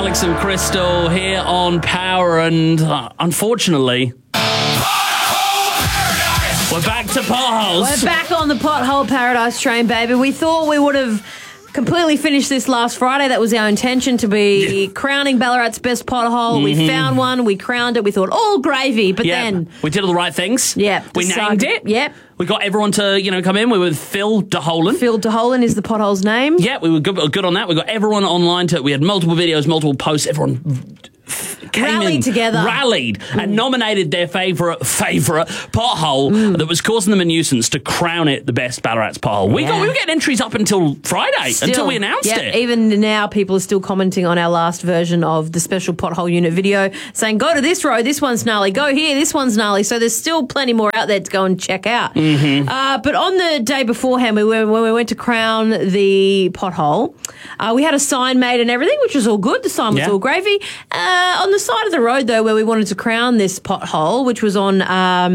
Alex and Crystal here on Power, and unfortunately, we're back to potholes. We're back on the pothole paradise train, baby. We thought we would have completely finished this last Friday. That was our intention, to be crowning Ballarat's best pothole. We found one, we crowned it, we thought all gravy, but then we did all the right things. Yeah, we named it. Yep. We got everyone to, come in. We were with Phil de Holen. Phil de Holen is the pothole's name. Yeah, we were good on that. We got everyone online we had multiple videos, multiple posts. Everyone rallied together, and nominated their favourite pothole that was causing them a nuisance to crown it the best Ballarat's pothole. We were getting entries up until Friday, until we announced it. Even now, people are still commenting on our last version of the special pothole unit video, saying, go to this road, this one's gnarly, go here, this one's gnarly. So there's still plenty more out there to go and check out. But on the day beforehand, when we went to crown the pothole, we had a sign made and everything, which was all good. The sign was all gravy. On the side of the road, though, where we wanted to crown this pothole, which was on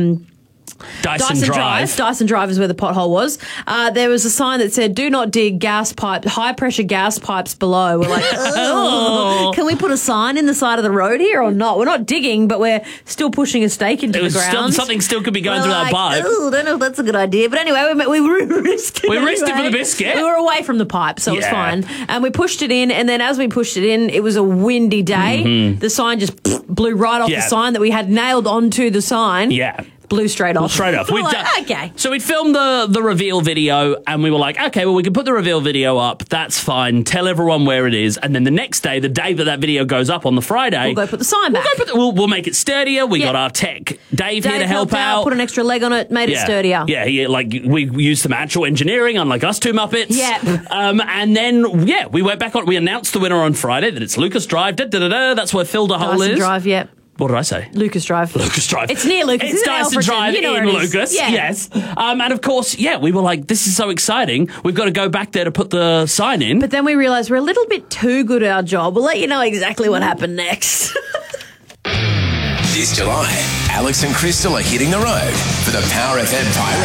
Dyson Drive. Dyson Drive is where the pothole was. There was a sign that said, do not dig high-pressure gas pipes below. We're like, oh, can we put a sign in the side of the road here or not? We're not digging, but we're still pushing a stake into the ground. Something still could be going through our pipe. I don't know if that's a good idea. But anyway, we risked it. We risked it for the biscuit. We were away from the pipe, so it was fine. And we pushed it in, and then as we pushed it in, it was a windy day. The sign just blew right off the sign that we had nailed onto the sign. Yeah. Blew straight off. Okay. So we'd filmed the reveal video, and we were like, okay, well, we can put the reveal video up. That's fine. Tell everyone where it is. And then the next day, the day that video goes up on the Friday, we'll go put the sign back. We'll make it stirdier. We got our tech Dave here to help out. Put an extra leg on it, made it sturdier. Yeah, we used some actual engineering, unlike us two Muppets. Yeah. And then, we went back on. We announced the winner on Friday that it's Lucas Drive. That's where Phil de Holen is. Dyson Drive, yep. What did I say? Lucas Drive. Lucas Drive. It's near Lucas. It's Dyson Drive in Lucas. Yeah. Yes. And of course, we were like, this is so exciting. We've got to go back there to put the sign in. But then we realised we're a little bit too good at our job. We'll let you know exactly what happened next. This July, Alex and Crystal are hitting the road for the Power FM Pie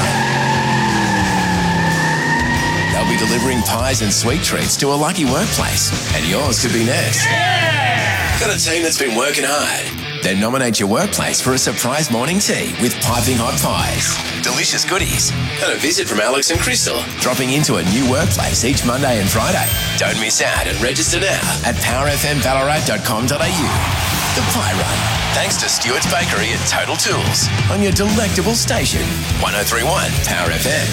Run. They'll be delivering pies and sweet treats to a lucky workplace, and yours could be next. Yeah! Got a team that's been working hard. Then nominate your workplace for a surprise morning tea with piping hot pies, delicious goodies, and a visit from Alex and Crystal, dropping into a new workplace each Monday and Friday. Don't miss out and register now at powerfmballarat.com.au. The Pie Run, thanks to Stewart's Bakery and Total Tools on your delectable station, 103.1 Power FM.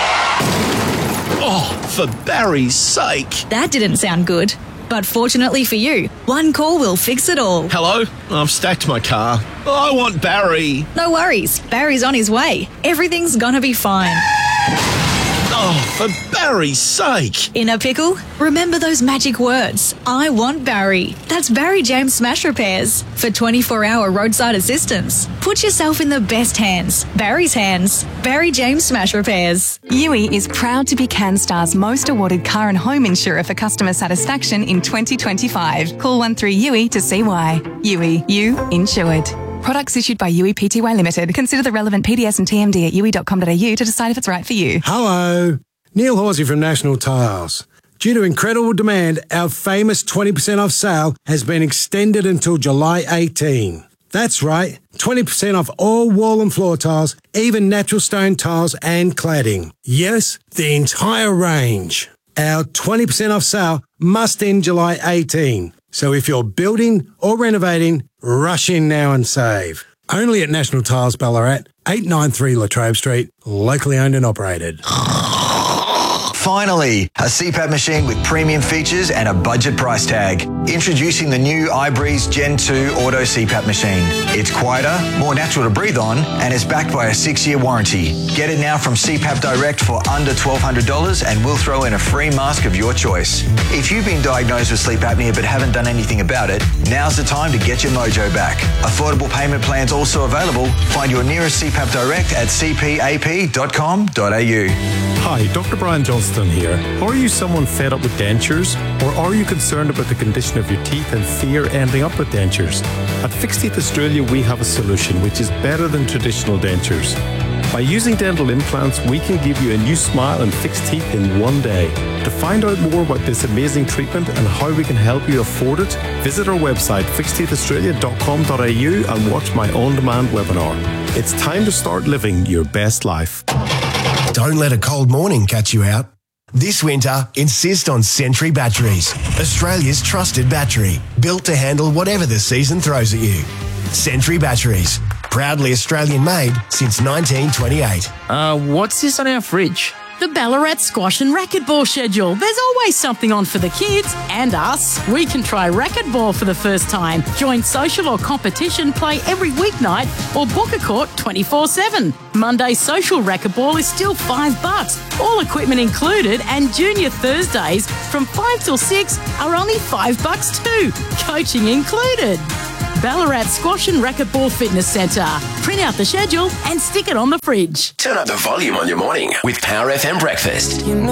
Oh, for Barry's sake. That didn't sound good. But fortunately for you, one call will fix it all. Hello? I've stacked my car. I want Barry. No worries. Barry's on his way. Everything's gonna be fine. Oh, for Barry's sake. In a pickle? Remember those magic words. I want Barry. That's Barry James Smash Repairs. For 24-hour roadside assistance. Put yourself in the best hands. Barry's hands. Barry James Smash Repairs. Yui is proud to be CanStar's most awarded car and home insurer for customer satisfaction in 2025. Call 13-YUI to see why. Yui, you insured. Products issued by Yui Pty Limited. Consider the relevant PDS and TMD at yui.com.au to decide if it's right for you. Hello. Neil Horsey from National Tiles. Due to incredible demand, our famous 20% off sale has been extended until July 18. That's right, 20% off all wall and floor tiles, even natural stone tiles and cladding. Yes, the entire range. Our 20% off sale must end July 18. So if you're building or renovating, rush in now and save. Only at National Tiles Ballarat, 893 Latrobe Street, locally owned and operated. Finally, a CPAP machine with premium features and a budget price tag. Introducing the new iBreeze Gen 2 Auto CPAP machine. It's quieter, more natural to breathe on, and is backed by a 6-year warranty. Get it now from CPAP Direct for under $1,200 and we'll throw in a free mask of your choice. If you've been diagnosed with sleep apnea but haven't done anything about it, now's the time to get your mojo back. Affordable payment plans also available. Find your nearest CPAP Direct at cpap.com.au. Hi, Dr. Brian Johnston here. Are you someone fed up with dentures? Or are you concerned about the condition of your teeth and fear ending up with dentures? At Fixed Teeth Australia, we have a solution which is better than traditional dentures. By using dental implants, we can give you a new smile and fix teeth in one day. To find out more about this amazing treatment and how we can help you afford it, visit our website fixteethaustralia.com.au and watch my on-demand webinar. It's time to start living your best life. Don't let a cold morning catch you out. This winter, insist on Sentry Batteries, Australia's trusted battery, built to handle whatever the season throws at you. Sentry Batteries, proudly Australian-made since 1928. What's this on our fridge? The Ballarat Squash and Racquetball schedule. There's always something on for the kids and us. We can try racquetball for the first time, join social or competition play every weeknight, or book a court 24/7. Monday social racquetball is still $5, all equipment included, and junior Thursdays from 5 till 6 are only $5 too, coaching included. Ballarat Squash and Racquetball Fitness Centre. Print out the schedule and stick it on the fridge. Turn up the volume on your morning with Power FM Breakfast.